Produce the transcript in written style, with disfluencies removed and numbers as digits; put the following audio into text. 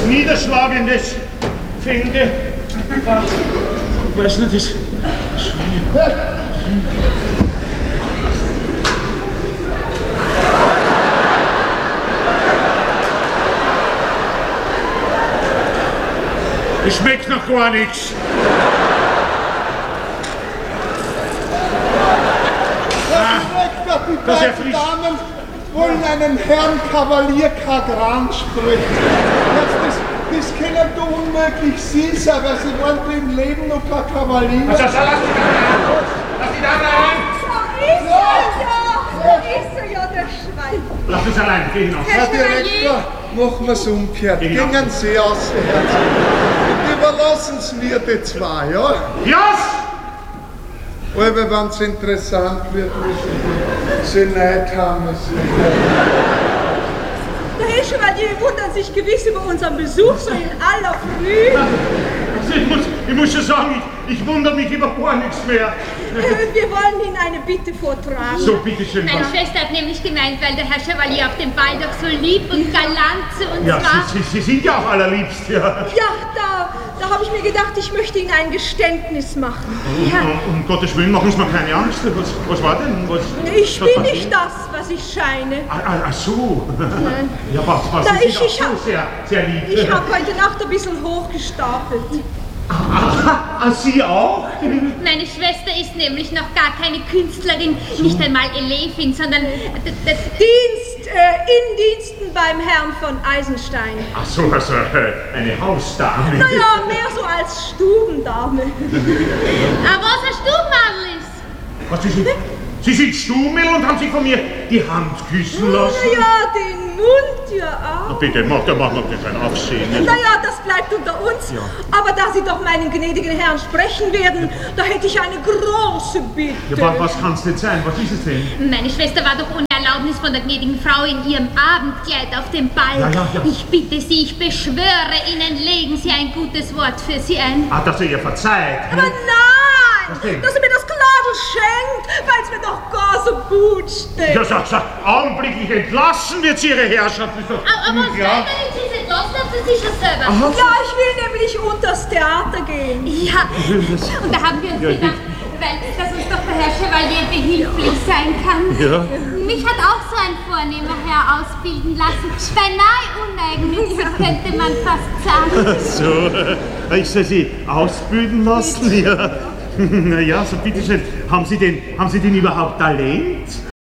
Niederschlagendes finde. Ich weiß nicht, das... Es schmeckt nach gar nichts. Die beiden Damen wollen einen Herrn Kavalier Kagran sprechen. Das können doch unmöglich Sie sein, weil Sie waren im Leben noch kein Kavalier. Also, lass die Dame rein! Da ist er ja, der Schwein. Lass uns allein, geh hinaus. Herr Direktor, machen wir es umgekehrt. Gingen Sie aus, Herr. Und überlassen Sie mir die zwei, ja? Yes! Aber wenn es interessant wird, müssen Sie Neid haben. Der Herr Chevalier wundert sich gewiss über unseren Besuch so in aller Früh. Also ich muss schon sagen, ich wundere mich über gar nichts mehr. Wir wollen Ihnen eine Bitte vortragen. So, bitteschön. Meine Schwester hat nämlich gemeint, weil der Herr Chevalier auf dem Ball doch so lieb und galant zu uns Ja, war. Sie sind ja auch allerliebst, ja. Ja, da habe ich mir gedacht, ich möchte Ihnen ein Geständnis machen. Ja. Um Gottes Willen, machen Sie mir keine Angst. Was war denn? Ich bin nicht das, was ich scheine. Ach so. Nein. Ja, was Da Sie ich- sind ich auch hab- so sehr lieb. Ich habe heute Nacht ein bisschen hochgestapelt. Sie auch? Meine Schwester ist nämlich noch gar keine Künstlerin, nicht einmal Elefin, sondern In Diensten beim Herrn von Eisenstein. Ach so, also eine Hausdame. Naja, mehr so als Stubendame. Aber was ein Stubenmadel ist. Was, Sie sind Stummel und haben sich von mir die Hand küssen lassen? Naja, den Mund ja Na auch. bitte, mach doch kein Aufsehen. Naja, das bleibt unter uns. Ja. Aber da Sie doch meinen gnädigen Herrn sprechen werden, da hätte ich eine große Bitte. Ja, was kann es denn sein? Was ist es denn? Meine Schwester war doch ohne Erlaubnis von der gnädigen Frau in ihrem Abendkleid auf dem Ball. Ja. Ich bitte Sie, ich beschwöre Ihnen, legen Sie ein gutes Wort für sie ein. Ah, dass er ihr verzeiht. Aber nein, Was denn? dass er mir das Gladel schenkt, weil es mir doch gar so gut steht. Ja, sag, augenblicklich entlassen wird sie ihre Herrschaft. Das ist doch Aber was unklar. soll, wenn Sie es entlassen haben, Sie sich das selber? Ja, ich will nämlich unters Theater gehen. Ja, und da haben wir uns gedacht, dass uns doch der Herr Chevalier behilflich sein kann. Ja. Mich hat auch so ein vornehmer Herr ausbilden lassen. Beinahe uneigennützig, könnte man fast sagen. So, ich soll Sie ausbilden lassen? Ja. Na ja, so bitteschön. Haben Sie denn überhaupt Talent?